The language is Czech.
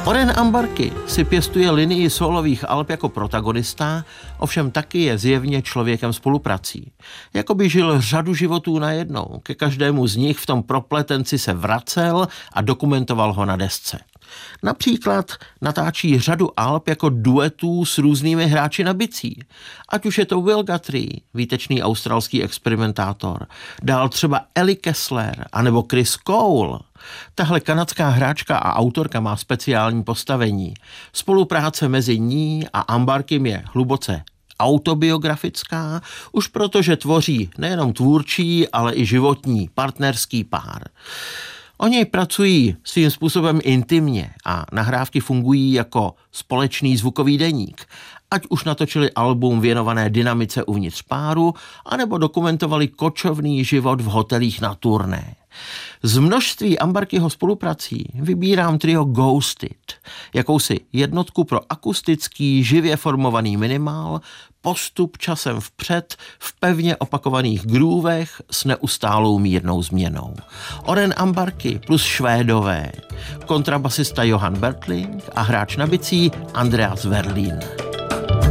Oren Ambarky si pěstuje linii sólových alb jako protagonista, ovšem taky je zjevně člověkem spoluprací. Jakoby žil řadu životů najednou, ke každému z nich v tom propletenci se vracel a dokumentoval ho na desce. Například natáčí řadu alb jako duetů s různými hráči na bicí. Ať už je to Will Guthrie, výtečný australský experimentátor, dál třeba Ellie Kessler, anebo Chris Cole. Tahle kanadská hráčka a autorka má speciální postavení. Spolupráce mezi ní a Ambarkym je hluboce autobiografická, už protože tvoří nejenom tvůrčí, ale i životní partnerský pár. Oni pracují svým způsobem intimně a nahrávky fungují jako společný zvukový deník. Ať už natočili album věnované dynamice uvnitř páru, anebo dokumentovali kočovný život v hotelích na turné. Z množství Ambarkyho spoluprací vybírám trio Ghosted, jakousi jednotku pro akustický, živě formovaný minimál, postup časem vpřed v pevně opakovaných groovech s neustálou mírnou změnou. Oren Ambarky plus Švédové, kontrabasista Johan Bertling a hráč na bicí Andreas Werlin.